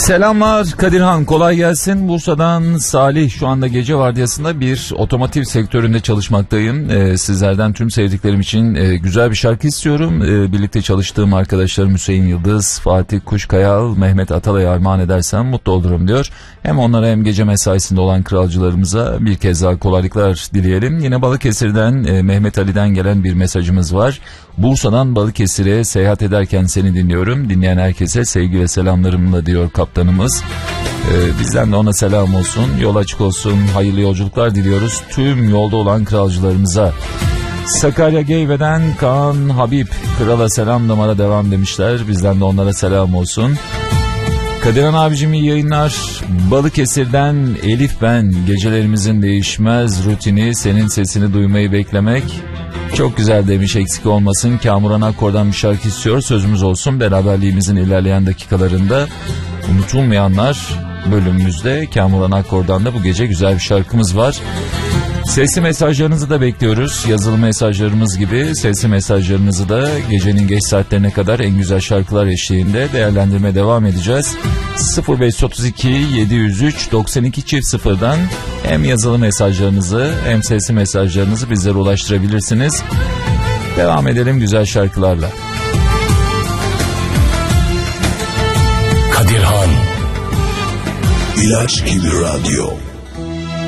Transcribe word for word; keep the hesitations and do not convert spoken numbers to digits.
Selamlar Kadirhan, kolay gelsin. Bursa'dan Salih, şu anda gece vardiyasında bir otomotiv sektöründe çalışmaktayım. Ee, sizlerden tüm sevdiklerim için e, güzel bir şarkı istiyorum. Ee, birlikte çalıştığım arkadaşlarım Hüseyin Yıldız, Fatih Kuşkayal, Mehmet Atalay'a armağan edersem mutlu olurum diyor. Hem onlara hem gece mesaisinde olan kralcılarımıza bir kez daha kolaylıklar dileyelim. Yine Balıkesir'den e, Mehmet Ali'den gelen bir mesajımız var. Bursa'dan Balıkesir'e seyahat ederken seni dinliyorum. Dinleyen herkese sevgi ve selamlarımla diyor kaptanımız. Ee, bizden de ona selam olsun. Yol açık olsun. Hayırlı yolculuklar diliyoruz tüm yolda olan kralcılarımıza. Sakarya Geyve'den Kaan Habib, krala selam damara devam demişler. Bizden de onlara selam olsun. Kadirhan abicim iyi yayınlar. Balıkesir'den Elif ben. Gecelerimizin değişmez rutini, senin sesini duymayı beklemek. Çok güzel demiş, eksik olmasın. Kamuran Akkor'dan bir şarkı istiyor. Sözümüz olsun, beraberliğimizin ilerleyen dakikalarında unutulmayanlar bölümümüzde Kamuran Akkor'dan da bu gece güzel bir şarkımız var. Sesli mesajlarınızı da bekliyoruz. Yazılı mesajlarımız gibi sesli mesajlarınızı da gecenin geç saatlerine kadar en güzel şarkılar eşliğinde değerlendirmeye devam edeceğiz. sıfır beş otuz iki yedi yüz üç doksan iki çift sıfırdan hem yazılı mesajlarınızı hem sesli mesajlarınızı bizlere ulaştırabilirsiniz. Devam edelim güzel şarkılarla. Kadirhan İlaç gibi radyo.